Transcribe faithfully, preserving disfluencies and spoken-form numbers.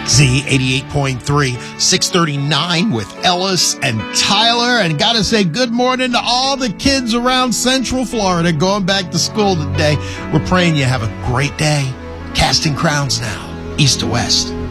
Z eighty-eight point three, six thirty-nine with Ellis and Tyler. And got to say good morning to all the kids around Central Florida going back to school today. We're praying you have a great day. Casting Crowns now, east to west.